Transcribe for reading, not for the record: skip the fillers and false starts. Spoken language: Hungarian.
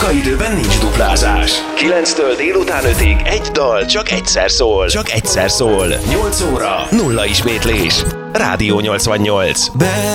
Munkaidőben nincs duplázás. 9-től délután 5-ig egy dal csak egyszer szól. Csak egyszer szól. 8 óra, nulla ismétlés. Rádió 88.